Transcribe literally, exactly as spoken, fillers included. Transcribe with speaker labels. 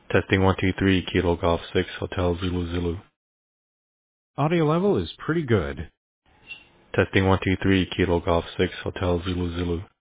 Speaker 1: Testing one two three, Kilo Golf six, Hotel Zulu Zulu.
Speaker 2: Audio level is pretty good.
Speaker 1: Testing one two three, Kilo Golf six, Hotel Zulu Zulu.